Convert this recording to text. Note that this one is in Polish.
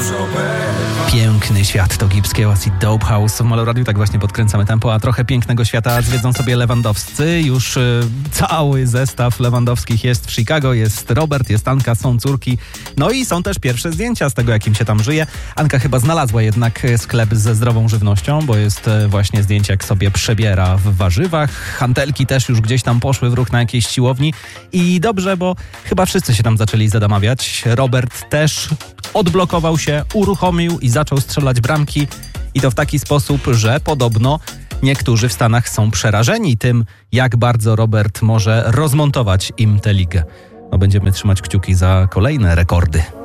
Piękny świat to Gibbs Oasis Dope House. W Molo Radiu tak właśnie podkręcamy tempo, a trochę pięknego świata zwiedzą sobie lewandowscy. Już cały zestaw lewandowskich jest w Chicago, jest Robert, jest Anka, są córki. No i są też pierwsze zdjęcia z tego, jak im się tam żyje. Anka chyba znalazła jednak sklep ze zdrową żywnością, bo jest właśnie zdjęcie, jak sobie przebiera w warzywach. Hantelki też już gdzieś tam poszły w ruch na jakiejś siłowni. I dobrze, bo chyba wszyscy się tam zaczęli zadamawiać. Robert też odblokował się, uruchomił i zaczął strzelać bramki. I to w taki sposób, że podobno niektórzy w Stanach są przerażeni tym, jak bardzo Robert może rozmontować im tę ligę. No, będziemy trzymać kciuki za kolejne rekordy.